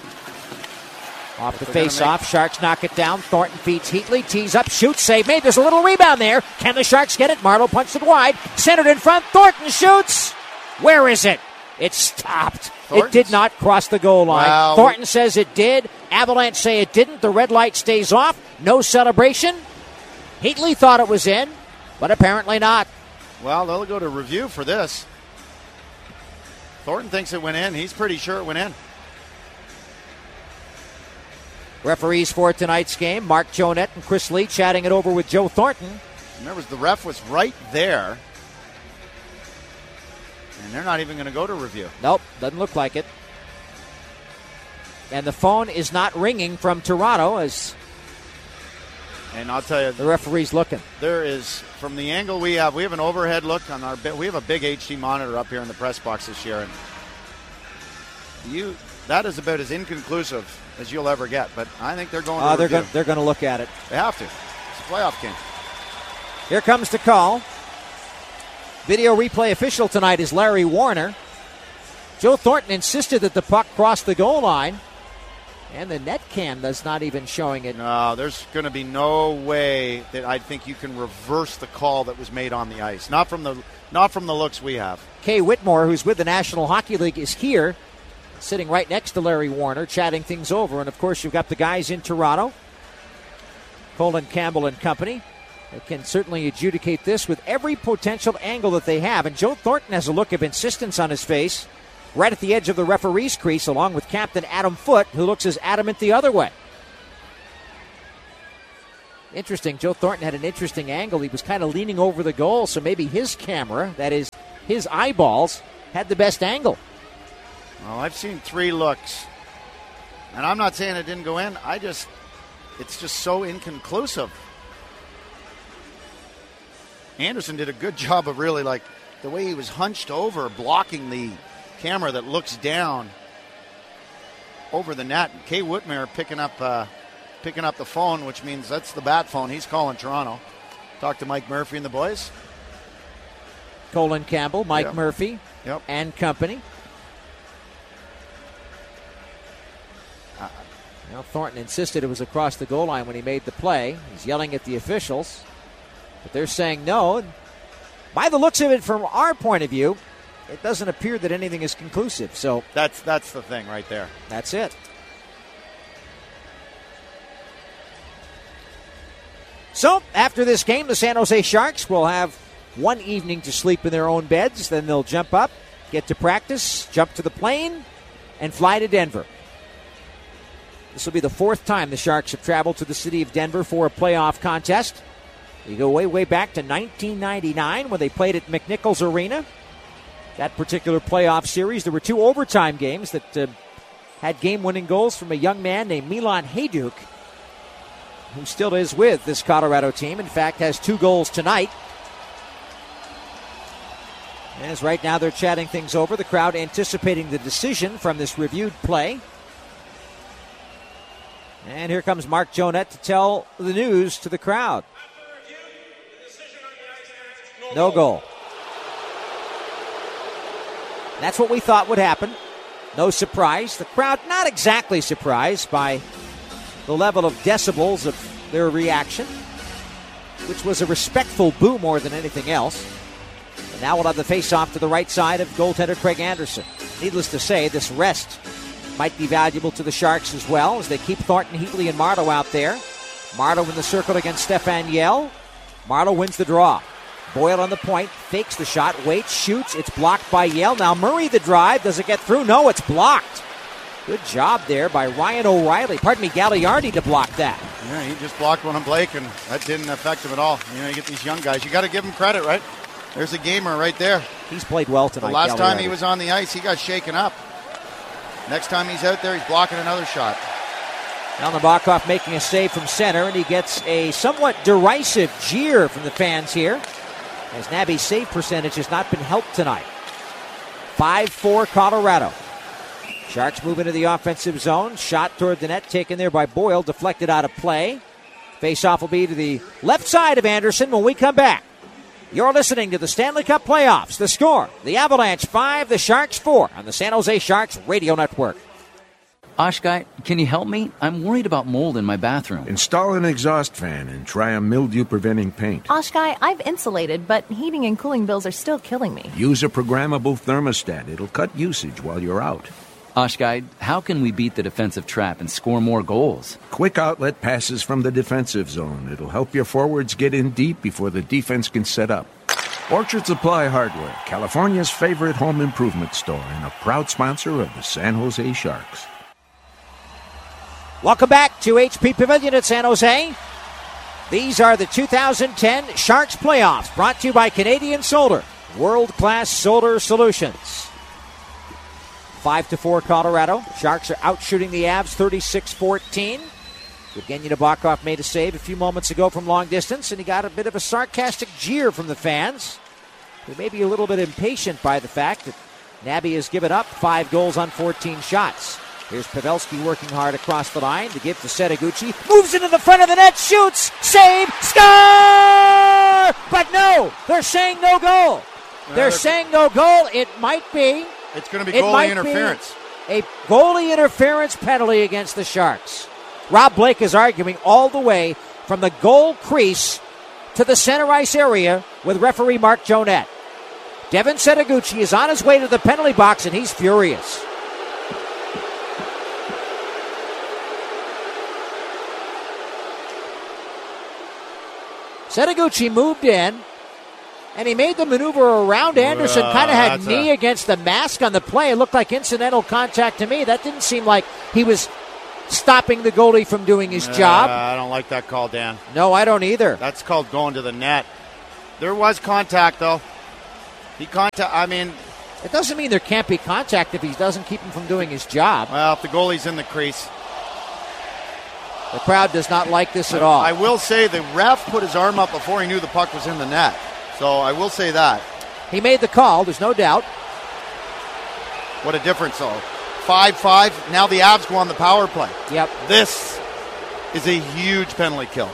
Off the face-off, Sharks knock it down. Thornton feeds Heatley, tees up, shoots, save made. There's a little rebound there. Can the Sharks get it? Marleau punched it wide. Centered in front. Thornton shoots. Where is it? It stopped. It did not cross the goal line. Wow. Thornton says it did. Avalanche say it didn't. The red light stays off. No celebration. Heatley thought it was in, but apparently not. Well, they'll go to review for this. Thornton thinks it went in. He's pretty sure it went in. Referees for tonight's game, Mark Jonette and Chris Lee chatting it over with Joe Thornton. Remember, the ref was right there. And they're not even going to go to review. Nope, doesn't look like it. And the phone is not ringing from Toronto as and I'll tell you, the referee's looking. There is, from the angle we have an overhead look on we have a big HD monitor up here in the press box this year. And that is about as inconclusive as you'll ever get. But I think they're going to review. They're going to look at it. They have to. It's a playoff game. Here comes the call. Video replay official tonight is Larry Warner. Joe Thornton insisted that the puck cross the goal line, and the net cam is not even showing it. No, there's going to be no way that I think you can reverse the call that was made on the ice. Not from the looks we have. Kay Whitmore, who's with the National Hockey League, is here, sitting right next to Larry Warner, chatting things over. And, of course, you've got the guys in Toronto, Colin Campbell and company. They can certainly adjudicate this with every potential angle that they have. And Joe Thornton has a look of insistence on his face right at the edge of the referee's crease, along with Captain Adam Foote, who looks as adamant the other way. Interesting. Joe Thornton had an interesting angle. He was kind of leaning over the goal, so maybe his camera, that is his eyeballs, had the best angle. Well, I've seen 3 looks, and I'm not saying it didn't go in. It's just so inconclusive. Anderson did a good job of really, like, the way he was hunched over, blocking the camera that looks down over the net. Kay Whitmer picking up the phone, which means that's the bat phone. He's calling Toronto. Talk to Mike Murphy and the boys. Colin Campbell, Mike Murphy, and company. Thornton insisted it was across the goal line when he made the play. He's yelling at the officials, but they're saying no. And by the looks of it, from our point of view, it doesn't appear that anything is conclusive. So that's the thing right there. That's it. So after this game, the San Jose Sharks will have one evening to sleep in their own beds. Then they'll jump up, get to practice, jump to the plane, and fly to Denver. This will be the 4th time the Sharks have traveled to the city of Denver for a playoff contest. You go way, way back to 1999 when they played at McNichols Arena. That particular playoff series, there were 2 overtime games that had game-winning goals from a young man named Milan Hajduk, who still is with this Colorado team. In fact, has 2 goals tonight. As right now they're chatting things over, the crowd anticipating the decision from this reviewed play. And here comes Mark Jonette to tell the news to the crowd. No goal. That's what we thought would happen. No surprise. The crowd not exactly surprised by the level of decibels of their reaction, which was a respectful boo more than anything else. And now we'll have the face-off to the right side of goaltender Craig Anderson. Needless to say, this rest might be valuable to the Sharks as well as they keep Thornton, Heatley, and Marleau out there. Marleau in the circle against Stefan Yell. Marleau wins the draw. Boyle on the point, fakes the shot, waits, shoots. It's blocked by Yell. Now Murray the drive. Does it get through? No, it's blocked. Good job there by Ryan O'Reilly. Gagliardi to block that. Yeah, he just blocked one on Blake, and that didn't affect him at all. You get these young guys. You got to give them credit, right? There's a gamer right there. He's played well tonight. The last time he was on the ice, he got shaken up. Next time he's out there, he's blocking another shot. Now Nabokov making a save from center, and he gets a somewhat derisive jeer from the fans here, as Nabby's save percentage has not been helped tonight. 5-4 Colorado. Sharks move into the offensive zone. Shot toward the net, taken there by Boyle, deflected out of play. Face-off will be to the left side of Anderson when we come back. You're listening to the Stanley Cup Playoffs. The score, the Avalanche 5, the Sharks 4 on the San Jose Sharks Radio Network. Oshguy, can you help me? I'm worried about mold in my bathroom. Install an exhaust fan and try a mildew-preventing paint. Oshguy, I've insulated, but heating and cooling bills are still killing me. Use a programmable thermostat. It'll cut usage while you're out. Oshguy, how can we beat the defensive trap and score more goals? Quick outlet passes from the defensive zone. It'll help your forwards get in deep before the defense can set up. Orchard Supply Hardware, California's favorite home improvement store and a proud sponsor of the San Jose Sharks. Welcome back to HP Pavilion at San Jose. These are the 2010 Sharks playoffs, brought to you by Canadian Solar, world-class solar solutions. 5-4 Colorado. Sharks are out shooting the Avs 36-14. Evgeny Nabokov made a save a few moments ago from long distance, and he got a bit of a sarcastic jeer from the fans, who may be a little bit impatient by the fact that Nabby has given up 5 goals on 14 shots. Here's Pavelski working hard across the line to give to Setoguchi. Moves into the front of the net, shoots, save, score! But no, they're saying no goal. They're saying no goal. It might be. It's going to be goalie interference. A goalie interference penalty against the Sharks. Rob Blake is arguing all the way from the goal crease to the center ice area with referee Mark Jonette. Devin Setoguchi is on his way to the penalty box, and he's furious. Setoguchi moved in, and he made the maneuver around Anderson, kind of had knee against the mask on the play. It looked like incidental contact to me. That didn't seem like he was stopping the goalie from doing his job. I don't like that call, Dan. No, I don't either. That's called going to the net. There was contact, though. It doesn't mean there can't be contact if he doesn't keep him from doing his job. Well, if the goalie's in the crease. The crowd does not like this at all. I will say the ref put his arm up before he knew the puck was in the net. So I will say that. He made the call, there's no doubt. What a difference, though. 5-5. Now the Avs go on the power play. Yep. This is a huge penalty kill.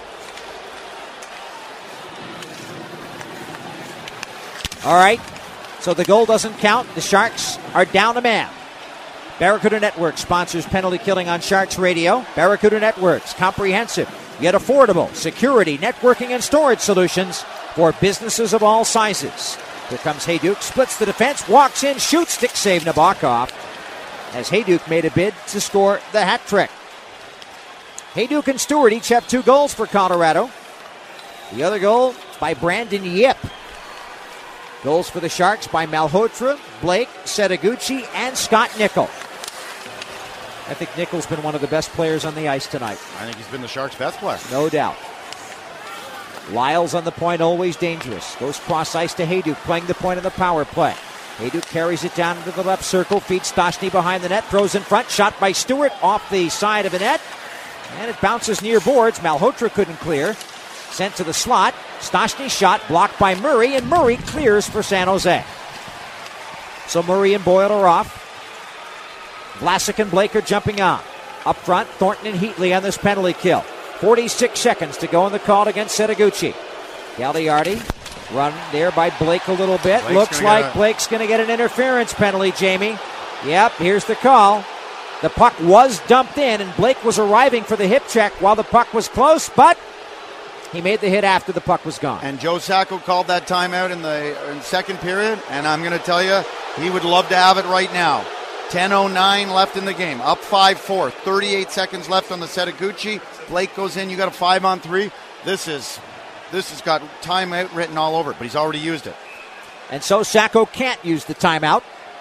All right. So the goal doesn't count. The Sharks are down a man. Barracuda Networks sponsors penalty killing on Sharks Radio. Barracuda Networks, comprehensive yet affordable security, networking, and storage solutions for businesses of all sizes. Here comes Hayduk, splits the defense, walks in, shoots, stick save Nabokov, as Hayduk made a bid to score the hat trick. Hayduk and Stewart each have 2 goals for Colorado. The other goal by Brandon Yip. Goals for the Sharks by Malhotra, Blake, Setaguchi, and Scott Nickel. I think Nickel's been one of the best players on the ice tonight. I think he's been the Sharks' best player. No doubt. Lyles on the point, always dangerous. Goes cross ice to Hayduk, playing the point of the power play. Hayduk carries it down into the left circle, feeds Stastny behind the net, throws in front, shot by Stewart off the side of the net, and it bounces near boards. Malhotra couldn't clear. Sent to the slot. Stastny shot blocked by Murray, and Murray clears for San Jose. So Murray and Boyle are off. Vlasic and Blake are jumping on. Up front, Thornton and Heatley on this penalty kill. 46 seconds to go in the call against Setaguchi. Gagliardi run there by Blake a little bit. Looks like Blake's going to get an interference penalty, Jamie. Yep, here's the call. The puck was dumped in, and Blake was arriving for the hip check while the puck was close, but he made the hit after the puck was gone. And Joe Sacco called that timeout in the second period, and I'm going to tell you, he would love to have it right now. 10:09 left in the game. Up 5-4. 38 seconds left on the Setaguchi. Blake goes in. You got a 5-on-3. This has got timeout written all over it, but he's already used it. And so Sacco can't use the timeout.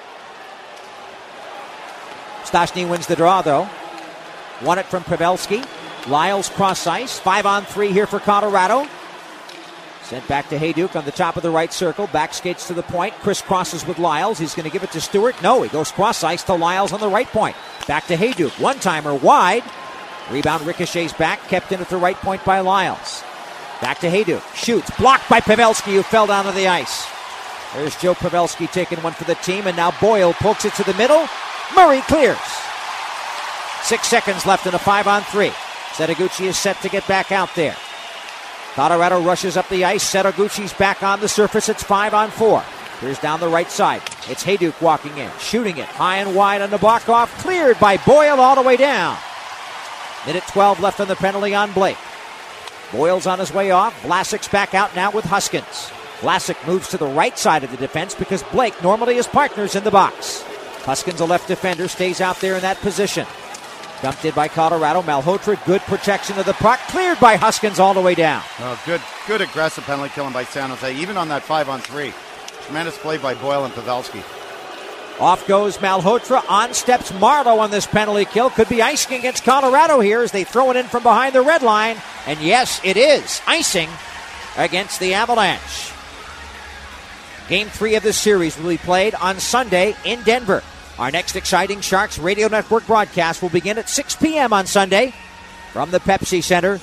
Stastny wins the draw, though. Won it from Pavelski. Lyles cross ice. 5-on-3 here for Colorado. Sent back to Hayduk on the top of the right circle. Back skates to the point. Crisscrosses with Lyles. He's going to give it to Stewart. No, he goes cross ice to Lyles on the right point. Back to Hayduk. One-timer wide. Rebound ricochets back. Kept in at the right point by Lyles. Back to Hayduk. Shoots. Blocked by Pavelski, who fell down to the ice. There's Joe Pavelski taking one for the team. And now Boyle pokes it to the middle. Murray clears. 6 seconds left in a 5-on-3. Setaguchi is set to get back out there. Colorado rushes up the ice. Setaguchi's back on the surface. It's 5-on-4. Here's down the right side. It's Hayduk walking in, shooting it high and wide on Nabokov. Cleared by Boyle all the way down. Minute 12 left on the penalty on Blake. Boyle's on his way off. Vlasic's back out now with Huskins. Vlasic moves to the right side of the defense because Blake normally is partners in the box. Huskins, a left defender, stays out there in that position. Dumped in by Colorado. Malhotra, good protection of the puck. Cleared by Huskins all the way down. Oh, good aggressive penalty killing by San Jose, even on that 5-on-3. Tremendous play by Boyle and Pavelski. Off goes Malhotra. On steps Marleau on this penalty kill. Could be icing against Colorado here as they throw it in from behind the red line. And yes, it is icing against the Avalanche. Game 3 of this series will be played on Sunday in Denver. Our next exciting Sharks Radio Network broadcast will begin at 6 p.m. on Sunday from the Pepsi Center.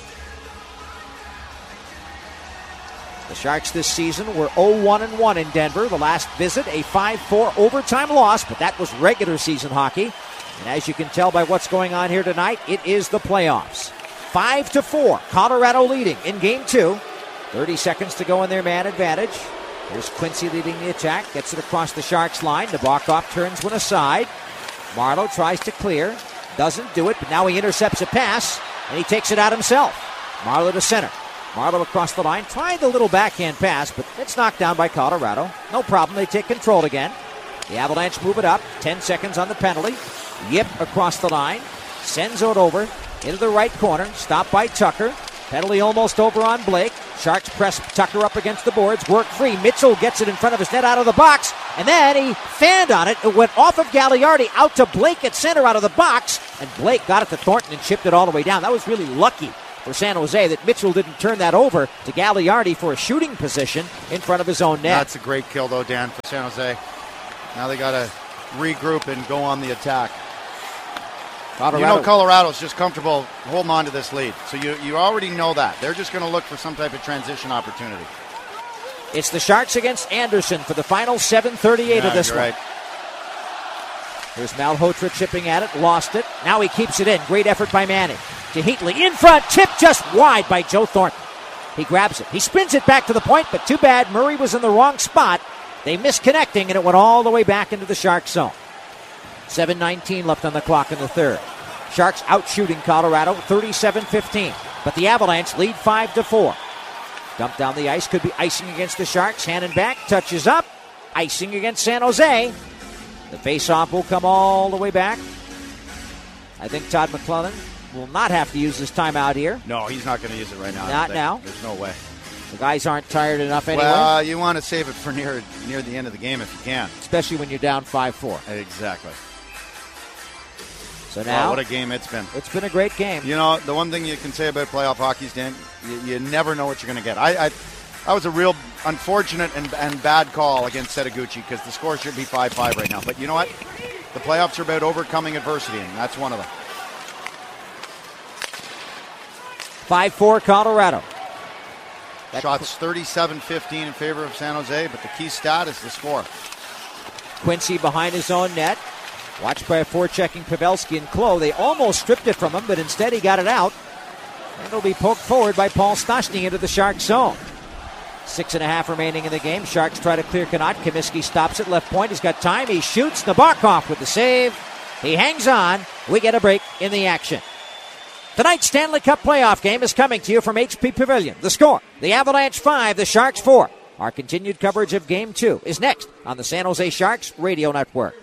The Sharks this season were 0-1-1 in Denver. The last visit, a 5-4 overtime loss, but that was regular season hockey. And as you can tell by what's going on here tonight, it is the playoffs. 5-4, Colorado leading in Game 2. 30 seconds to go in their man advantage. Here's Quincy leading the attack. Gets it across the Sharks line. Nabokov turns one aside. Marleau tries to clear. Doesn't do it, but now he intercepts a pass, and he takes it out himself. Marleau to center. Marleau across the line. Tried the little backhand pass, but it's knocked down by Colorado. No problem. They take control again. The Avalanche move it up. 10 seconds on the penalty. Yip across the line. Sends it over into the right corner. Stopped by Tucker. Penalty almost over on Blake. Sharks press Tucker up against the boards, work free. Mitchell gets it in front of his net out of the box, and then he fanned on it. It went off of Gagliardi out to Blake at center out of the box, and Blake got it to Thornton and chipped it all the way down. That was really lucky for San Jose that Mitchell didn't turn that over to Gagliardi for a shooting position in front of his own net. That's a great kill, though, Dan, for San Jose. Now they got to regroup and go on the attack. Colorado's just comfortable holding on to this lead. So you already know that. They're just going to look for some type of transition opportunity. It's the Sharks against Anderson for the final 7:38 of this one. Right. Here's Malhotra chipping at it, lost it. Now he keeps it in. Great effort by Manning. To Heatley, in front, tipped just wide by Joe Thornton. He grabs it. He spins it back to the point, but too bad Murray was in the wrong spot. They missed connecting, and it went all the way back into the Sharks zone. 7:19 left on the clock in the third. Sharks out-shooting Colorado 37-15, but the Avalanche lead 5-4. Dump down the ice, could be icing against the Sharks. Hand and back, touches up, icing against San Jose. The face-off will come all the way back. I think Todd McClellan will not have to use his timeout here. No, he's not going to use it right now. Not now. There's no way. The guys aren't tired enough anyway. Well, you want to save it for near the end of the game if you can. Especially when you're down 5-4. Exactly. So now, what a game it's been. It's been a great game. You know, the one thing you can say about playoff hockey, Dan, you never know what you're going to get. I was a real unfortunate and bad call against Setaguchi because the score should be 5-5 right now. But you know what? The playoffs are about overcoming adversity, and that's one of them. 5-4 Colorado. Shots 37-15 in favor of San Jose, but the key stat is the score. Quincy behind his own net. Watched by a forechecking Pavelski and Klo. They almost stripped it from him, but instead he got it out. And it'll be poked forward by Paul Stastny into the Sharks zone. 6.5 remaining in the game. Sharks try to clear Connaught. Comiskey stops at left point. He's got time. He shoots. Nabokov with the save. He hangs on. We get a break in the action. Tonight's Stanley Cup playoff game is coming to you from HP Pavilion. The score, the Avalanche 5, the Sharks 4. Our continued coverage of Game 2 is next on the San Jose Sharks Radio Network.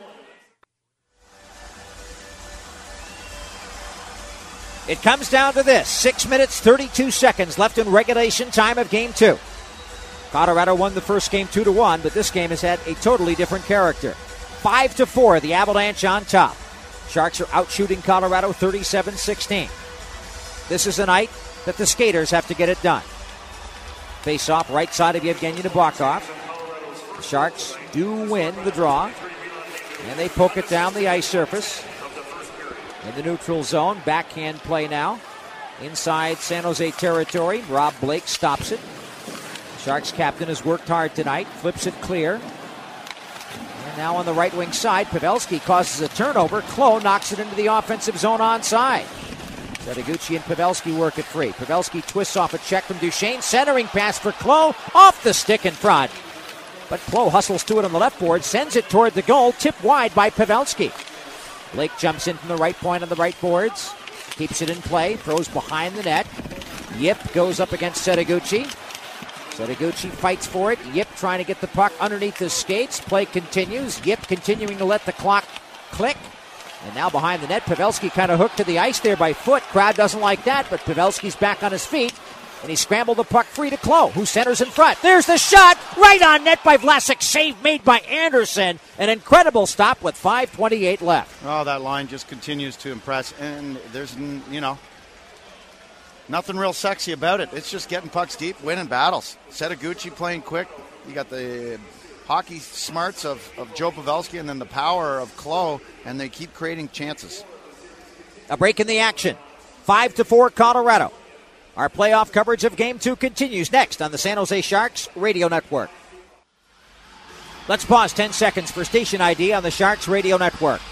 It comes down to this. 6 minutes, 32 seconds left in regulation time of Game 2. Colorado won the first game 2-1, but this game has had a totally different character. 5-4, the Avalanche on top. Sharks are out-shooting Colorado 37-16. This is a night that the skaters have to get it done. Face-off right side of Yevgeny Nabokov. The Sharks do win the draw, and they poke it down the ice surface. In the neutral zone, backhand play now. Inside San Jose territory, Rob Blake stops it. Sharks captain has worked hard tonight, flips it clear. And now on the right wing side, Pavelski causes a turnover. Klo knocks it into the offensive zone onside. Setaguchi and Pavelski work it free. Pavelski twists off a check from Duchesne. Centering pass for Klo, off the stick in front. But Klo hustles to it on the left board, sends it toward the goal, tipped wide by Pavelski. Blake jumps in from the right point on the right boards. Keeps it in play. Throws behind the net. Yip goes up against Setaguchi. Setaguchi fights for it. Yip trying to get the puck underneath his skates. Play continues. Yip continuing to let the clock click. And now behind the net, Pavelski kind of hooked to the ice there by foot. Crowd doesn't like that, but Pavelski's back on his feet. And he scrambled the puck free to Klo, who centers in front. There's the shot, right on net by Vlasic. Save made by Anderson. An incredible stop with 5:28 left. Oh, that line just continues to impress. And there's, nothing real sexy about it. It's just getting pucks deep, winning battles. Setaguchi playing quick. You got the hockey smarts of Joe Pavelski and then the power of Klo, and they keep creating chances. A break in the action. 5-4 Colorado. Our playoff coverage of Game 2 continues next on the San Jose Sharks Radio Network. Let's pause 10 seconds for station ID on the Sharks Radio Network.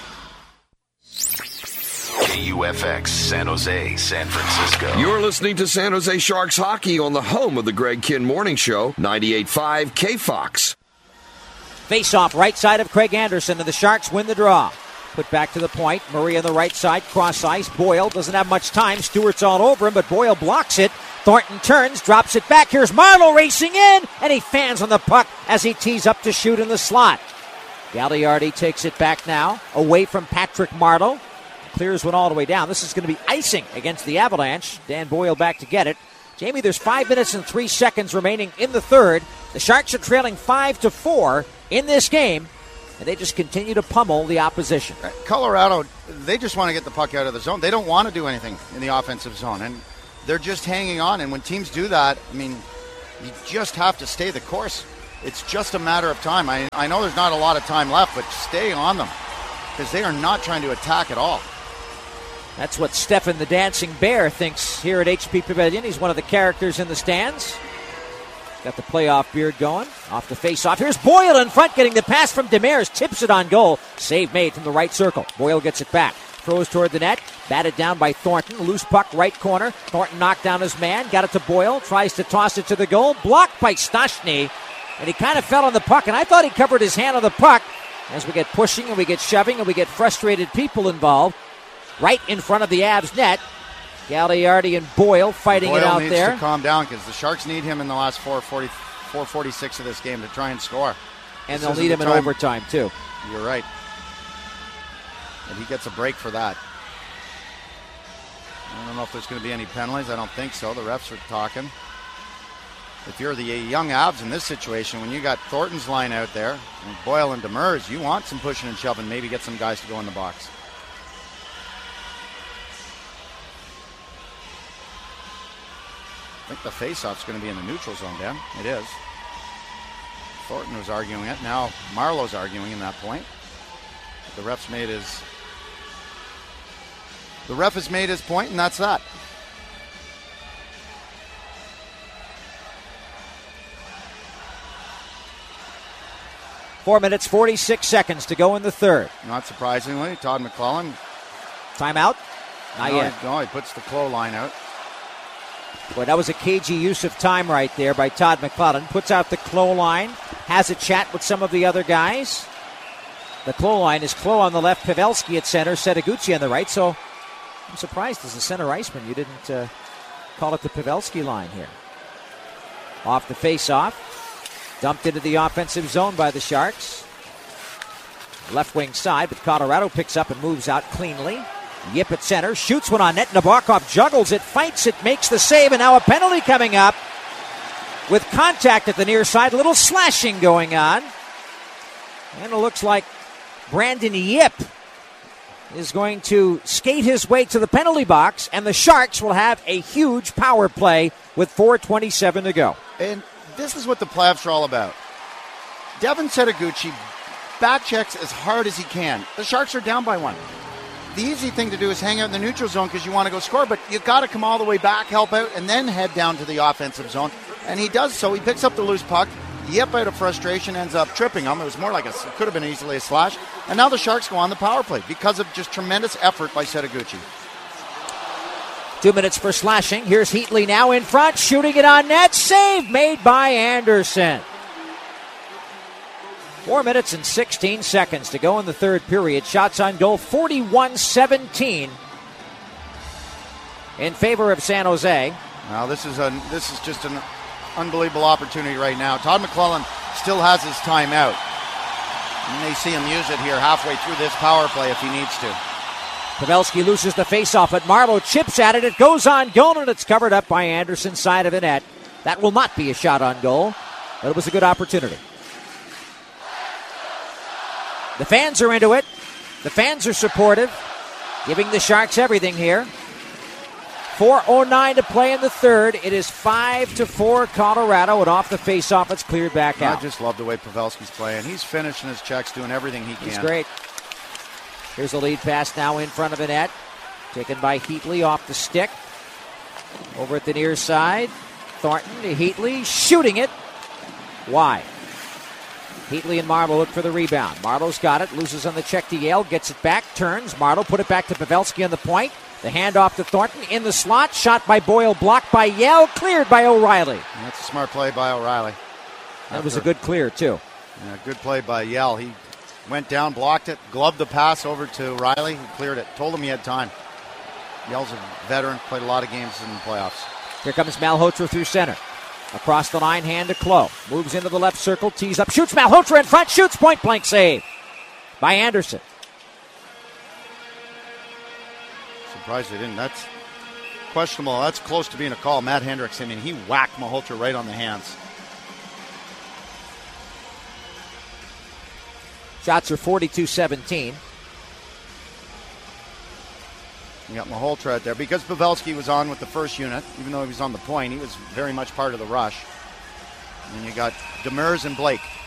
KUFX, San Jose, San Francisco. You're listening to San Jose Sharks hockey on the home of the Greg Kihn Morning Show, 98.5 KFOX. Face-off right side of Craig Anderson, and the Sharks win the draw. Put back to the point. Murray on the right side, cross ice. Boyle doesn't have much time. Stewart's all over him, but Boyle blocks it. Thornton turns, drops it back. Here's Marleau racing in, and he fans on the puck as he tees up to shoot in the slot. Gagliardi takes it back now, away from Patrick Marleau. Clears one all the way down. This is going to be icing against the Avalanche. Dan Boyle back to get it. Jamie, there's 5 minutes and 3 seconds remaining in the third. The Sharks are trailing 5-4 in this game, and they just continue to pummel the opposition. Colorado, they just want to get the puck out of the zone. They don't want to do anything in the offensive zone, and they're just hanging on. And when teams do that, I mean, you just have to stay the course. It's just a matter of time. I know there's not a lot of time left, but stay on them because they are not trying to attack at all. That's what Stefan the Dancing Bear thinks here at HP Pavilion. He's one of the characters in the stands. Got the playoff beard going. Off the face-off. Here's Boyle in front, getting the pass from Demers. Tips it on goal. Save made from the right circle. Boyle gets it back. Throws toward the net. Batted down by Thornton. Loose puck, right corner. Thornton knocked down his man. Got it to Boyle. Tries to toss it to the goal. Blocked by Stastny. And he kind of fell on the puck. And I thought he covered his hand on the puck. As we get pushing and we get shoving and we get frustrated people involved. Right in front of the Avs net. Gagliardi and Boyle fighting it out there. Boyle needs to calm down because the Sharks need him in the last 4:46 of this game to try and score. And they'll need him in overtime, too. You're right. And he gets a break for that. I don't know if there's going to be any penalties. I don't think so. The refs are talking. If you're the young Avs in this situation, when you got Thornton's line out there, and Boyle and Demers, you want some pushing and shoving, maybe get some guys to go in the box. I think the face-off's going to be in the neutral zone, Dan. It is. Thornton was arguing it. Now Marlowe's arguing in that point. The ref has made his point, and that's that. Four minutes, 46 seconds to go in the third. Not surprisingly, Todd McLellan. Timeout? Not yet. No, he puts the Clow line out. Boy, that was a cagey use of time right there by Todd McLellan. Puts out the Clow line, has a chat with some of the other guys. The Clow line is Clow on the left, Pavelski at center, Setoguchi on the right. So I'm surprised as a center iceman you didn't call it the Pavelski line here. Off the face-off. Dumped into the offensive zone by the Sharks. Left wing side, but Colorado picks up and moves out cleanly. Yip at center, shoots one on net. Nabokov juggles it, fights it, makes the save, and now a penalty coming up with contact at the near side. A little slashing going on. And it looks like Brandon Yip is going to skate his way to the penalty box, and the Sharks will have a huge power play with 4:27 to go. And this is what the playoffs are all about. Devin Setoguchi back checks as hard as he can. The Sharks are down by one. The easy thing to do is hang out in the neutral zone because you want to go score, but you've got to come all the way back, help out, and then head down to the offensive zone. And he does so. He picks up the loose puck. Yip, out of frustration, ends up tripping him. It was more like it could have been easily a slash. And now the Sharks go on the power play because of just tremendous effort by Setoguchi. 2 minutes for slashing. Here's Heatley now in front, shooting it on net. Save made by Anderson. 4 minutes and 16 seconds to go in the third period. Shots on goal, 41-17 in favor of San Jose. Now this is just an unbelievable opportunity right now. Todd McLellan still has his timeout. You may see him use it here halfway through this power play if he needs to. Pavelski loses the faceoff, but Marlowe chips at it. It goes on goal, and it's covered up by Anderson's side of the net. That will not be a shot on goal, but it was a good opportunity. The fans are into it. The fans are supportive, giving the Sharks everything here. 4:09 to play in the third. It is 5-4 Colorado, and off the faceoff, it's cleared back out. I just love the way Pavelski's playing. He's finishing his checks, doing everything he can. He's great. Here's the lead pass now in front of the net. Taken by Heatley off the stick. Over at the near side. Thornton to Heatley, shooting it wide. Heatley and Marlowe look for the rebound. Marlowe's got it, loses on the check to Yale, gets it back, turns. Marlowe put it back to Pavelski on the point. The handoff to Thornton in the slot. Shot by Boyle, blocked by Yale, cleared by O'Reilly. And that's a smart play by O'Reilly. That was a good clear, too. Yeah, good play by Yale. He went down, blocked it, gloved the pass over to Riley, who cleared it. Told him he had time. Yale's a veteran, played a lot of games in the playoffs. Here comes Malhotra through center. Across the line, hand to Clow. Moves into the left circle, tees up, shoots Malhotra in front, shoots, point-blank save by Anderson. Surprised they didn't. Questionable. That's close to being a call. Matt Hendricks, I mean, he whacked Malhotra right on the hands. Shots are 42-17. You got Malhotra out there. Because Pavelski was on with the first unit, even though he was on the point, he was very much part of the rush. And you got Demers and Blake.